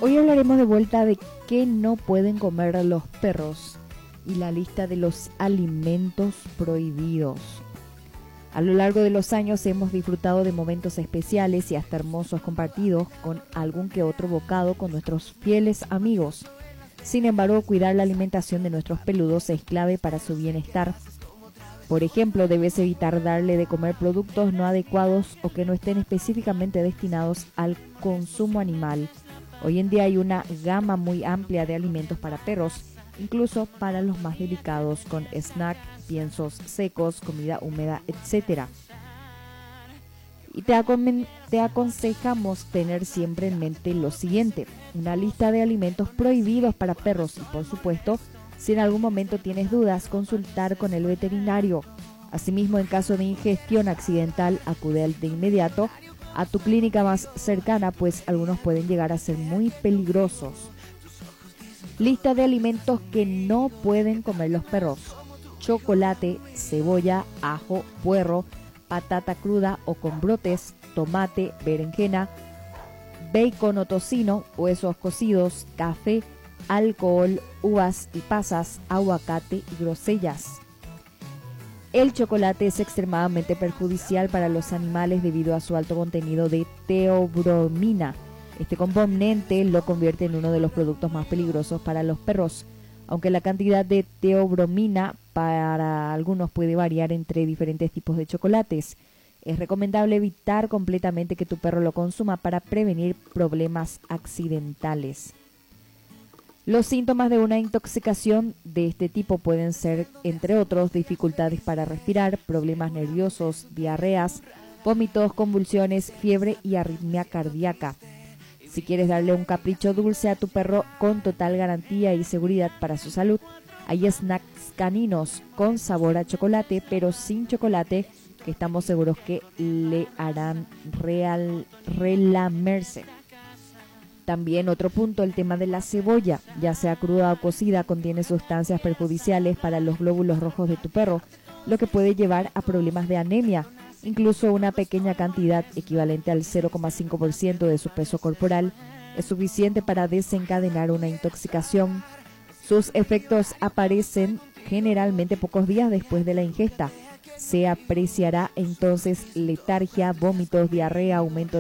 Hoy hablaremos de vuelta de qué no pueden comer los perros y la lista de los alimentos prohibidos. A lo largo de los años hemos disfrutado de momentos especiales y hasta hermosos compartidos con algún que otro bocado con nuestros fieles amigos. Sin embargo, cuidar la alimentación de nuestros peludos es clave para su bienestar. Por ejemplo, debes evitar darle de comer productos no adecuados o que no estén específicamente destinados al consumo animal. Hoy en día hay una gama muy amplia de alimentos para perros, incluso para los más delicados, con snack, piensos secos, comida húmeda, etc. Y te aconsejamos tener siempre en mente lo siguiente: una lista de alimentos prohibidos para perros y, por supuesto, si en algún momento tienes dudas, consultar con el veterinario. Asimismo, en caso de ingestión accidental, acude de inmediato a tu clínica más cercana, pues algunos pueden llegar a ser muy peligrosos. Lista de alimentos que no pueden comer los perros: chocolate, cebolla, ajo, puerro, patata cruda o con brotes, tomate, berenjena, bacon o tocino, huesos cocidos, café, alcohol, uvas y pasas, aguacate y grosellas. El chocolate es extremadamente perjudicial para los animales debido a su alto contenido de teobromina. Este componente lo convierte en uno de los productos más peligrosos para los perros, aunque la cantidad de teobromina para algunos puede variar entre diferentes tipos de chocolates. Es recomendable evitar completamente que tu perro lo consuma para prevenir problemas accidentales. Los síntomas de una intoxicación de este tipo pueden ser, entre otros, dificultades para respirar, problemas nerviosos, diarreas, vómitos, convulsiones, fiebre y arritmia cardíaca. Si quieres darle un capricho dulce a tu perro con total garantía y seguridad para su salud, hay snacks caninos con sabor a chocolate, pero sin chocolate, que estamos seguros que le harán relamerse. También otro punto, el tema de la cebolla, ya sea cruda o cocida, contiene sustancias perjudiciales para los glóbulos rojos de tu perro, lo que puede llevar a problemas de anemia. Incluso una pequeña cantidad, equivalente al 0,5% de su peso corporal, es suficiente para desencadenar una intoxicación. Sus efectos aparecen generalmente pocos días después de la ingesta. Se apreciará entonces letargia, vómitos, diarrea, aumento